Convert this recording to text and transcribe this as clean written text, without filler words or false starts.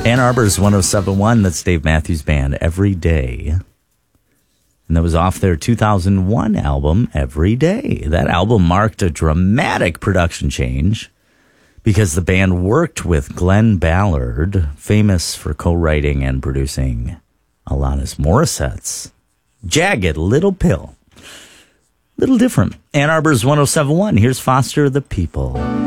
Ann Arbor's 107.1, that's Dave Matthews Band, Every Day. And that was off their 2001 album, Every Day. That album marked a dramatic production change because the band worked with Glenn Ballard, famous for co-writing and producing Alanis Morissette's Jagged Little Pill. Little different. Ann Arbor's 107.1, here's Foster the People.